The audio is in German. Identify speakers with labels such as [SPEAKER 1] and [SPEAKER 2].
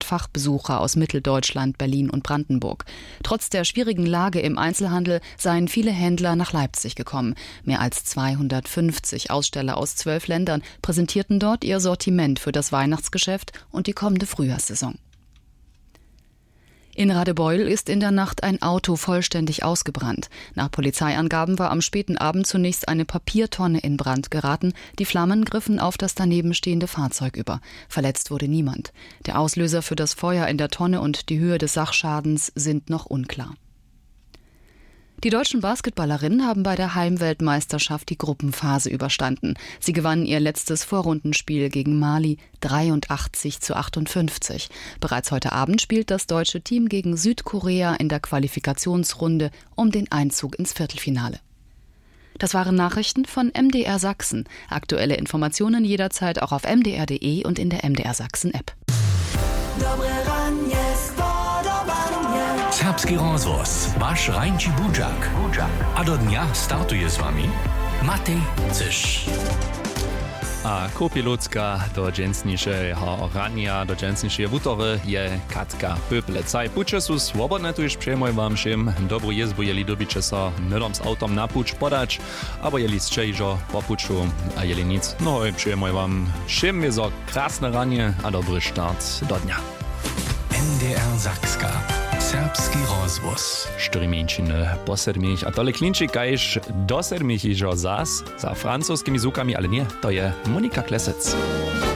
[SPEAKER 1] Fachbesucher aus Mitteldeutschland, Berlin und Brandenburg. Trotz der schwierigen Lage im Einzelhandel seien viele Händler nach Leipzig gekommen. Mehr als 250 Aussteller aus 12 Ländern präsentierten dort ihr Sortiment für das Weihnachtsgeschäft und die kommende Frühjahrssaison. In Radebeul ist in der Nacht ein Auto vollständig ausgebrannt. Nach Polizeiangaben war am späten Abend zunächst eine Papiertonne in Brand geraten. Die Flammen griffen auf das daneben stehende Fahrzeug über. Verletzt wurde niemand. Der Auslöser für das Feuer in der Tonne und die Höhe des Sachschadens sind noch unklar. Die deutschen Basketballerinnen haben bei der Heimweltmeisterschaft die Gruppenphase überstanden. Sie gewannen ihr letztes Vorrundenspiel gegen Mali 83-58. Bereits heute Abend spielt das deutsche Team gegen Südkorea in der Qualifikationsrunde um den Einzug ins Viertelfinale. Das waren Nachrichten von MDR Sachsen. Aktuelle Informationen jederzeit auch auf mdr.de und in der MDR Sachsen-App.
[SPEAKER 2] Serbski rozhlas, váš Rajnči Budžak. A do dňa startuje s vami Matej Ciš.
[SPEAKER 3] A kopilotka do dženstnišeho rania, do dženstnišeho wutory je Katka Pöplecaj. Puče sú svobodné, tu iš przejmoj vám všim dobrú jezbu, jeli dobiče sa nedom s autom na puč podać, abo jeli z čejžo po puču a jeli nic. No i przejmoj vám všim je za krásne ranie a dobrý štart do dňa.
[SPEAKER 2] NDR Sakska. Serbski rozhlas.
[SPEAKER 3] 4 minčiny po 7. A tole klinčí kajš do 7 ižo zas za francouzskými zvukami, ale nie, to je Monika Klesec.